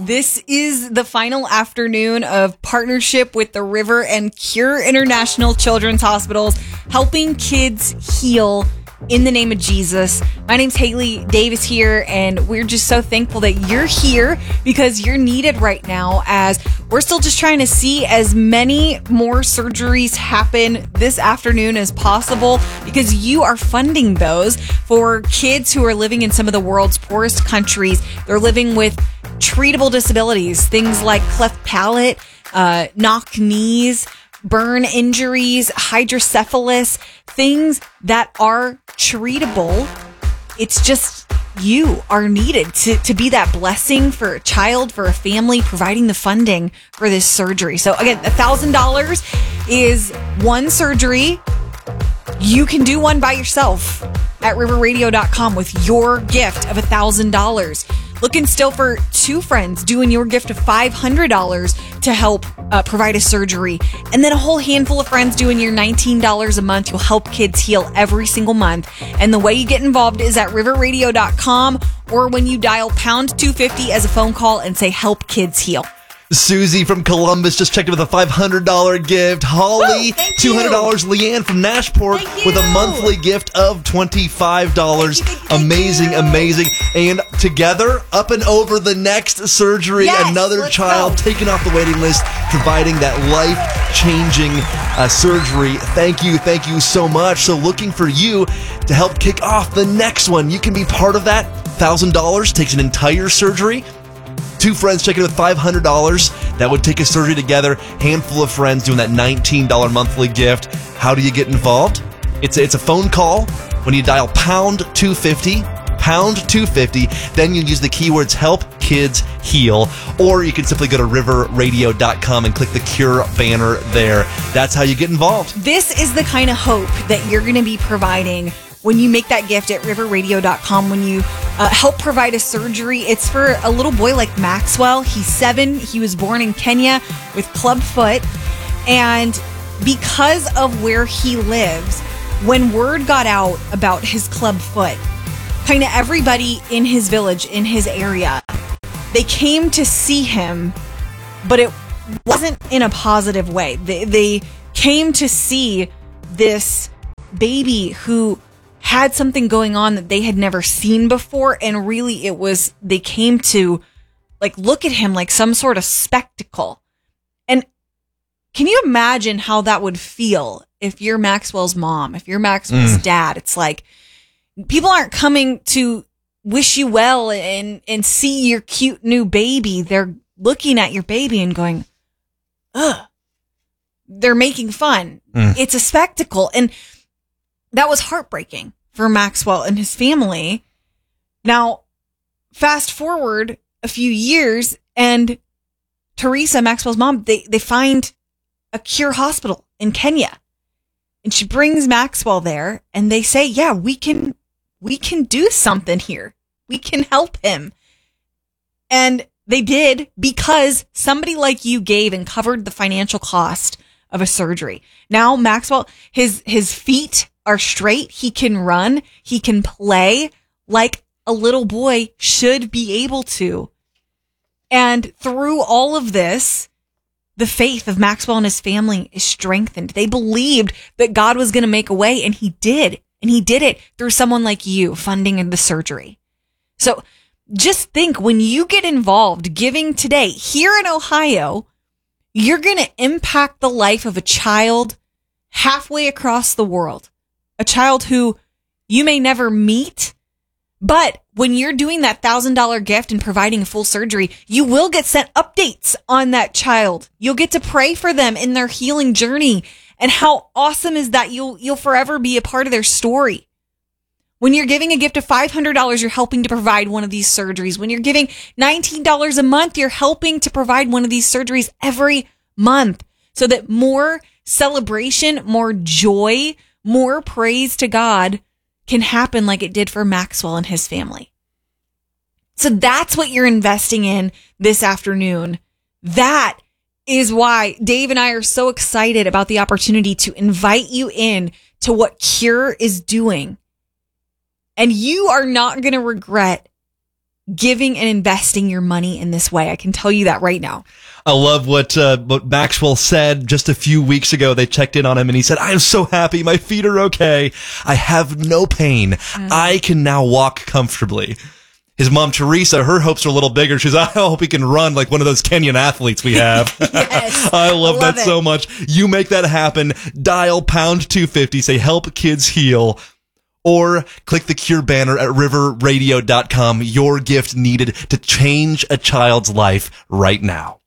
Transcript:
This is the final afternoon of partnership with the River and Cure International Children's Hospitals, helping kids heal in the name of Jesus. My name's Haley Davis here, and we're just so thankful that you're here because you're needed right now, as we're still just trying to see as many more surgeries happen this afternoon as possible, because you are funding those for kids who are living in some of the world's poorest countries. They're living with treatable disabilities, things like cleft palate, knock knees, burn injuries, hydrocephalus, things that are treatable. It's just you are needed to be that blessing for a child, for a family, providing the funding for this surgery. So again, $1,000 is one surgery. You can do one by yourself at riverradio.com with your gift of $1,000. Looking still for two friends doing your gift of $500 to help provide a surgery. And then a whole handful of friends doing your $19 a month. You'll help kids heal every single month. And the way you get involved is at riverradio.com, or when you dial pound 250 as a phone call and say help kids heal. Susie from Columbus just checked in with a $500 gift. Holly, $200. Leanne from Nashport with a monthly gift of $25. Amazing. And together, up and over the next surgery, another child taken off the waiting list, providing that life-changing surgery. Thank you so much. So looking for you to help kick off the next one. You can be part of that. $1,000 takes an entire surgery. Two friends checking with $500. That would take a surgery together. Handful of friends doing that $19 monthly gift. How do you get involved? It's a phone call. When you dial pound 250, then you use the keywords help kids heal, or you can simply go to riverradio.com and click the Cure banner there. That's how you get involved. This is the kind of hope that you're going to be providing when you make that gift at riverradio.com, when you help provide a surgery. It's for a little boy like Maxwell. He's 7. He was born in Kenya with clubfoot. And because of where he lives, when word got out about his clubfoot, kind of everybody in his village, in his area, they came to see him, but it wasn't in a positive way. They came to see this baby who had something going on that they had never seen before, and really they came to look at him like some sort of spectacle. And can you imagine how that would feel if you're Maxwell's mom, if you're Maxwell's dad? It's like people aren't coming to wish you well and see your cute new baby. They're looking at your baby and going, ugh. They're making fun. It's a spectacle. And that was heartbreaking for Maxwell and his family. Now, fast forward a few years, and Teresa, Maxwell's mom, they find a Cure hospital in Kenya. And she brings Maxwell there, and they say, yeah, we can do something here. We can help him. And they did, because somebody like you gave and covered the financial cost of a surgery. Now Maxwell, his feet are straight. He can run. He can play like a little boy should be able to. And through all of this, the faith of Maxwell and his family is strengthened. They believed that God was going to make a way, and he did. And he did it through someone like you funding the surgery. So just think, when you get involved giving today here in Ohio, you're going to impact the life of a child halfway across the world. A child who you may never meet, but when you're doing that $1,000 gift and providing a full surgery, you will get sent updates on that child. You'll get to pray for them in their healing journey. And how awesome is that? You'll forever be a part of their story. When you're giving a gift of $500, you're helping to provide one of these surgeries. When you're giving $19 a month, you're helping to provide one of these surgeries every month, so that more celebration, more joy, more praise to God can happen like it did for Maxwell and his family. So that's what you're investing in this afternoon. That is why Dave and I are so excited about the opportunity to invite you in to what Cure is doing. And you are not going to regret giving and investing your money in this way. I can tell you that right now. I love what Maxwell said just a few weeks ago. They checked in on him and he said, I am so happy. My feet are okay. I have no pain. I can now walk comfortably. His mom, Teresa, her hopes are a little bigger. She's, I hope he can run like one of those Kenyan athletes we have. Yes. I love that so much. You make that happen. Dial pound 250. Say, help kids heal. Or click the Cure banner at riverradio.com. Your gift needed to change a child's life right now.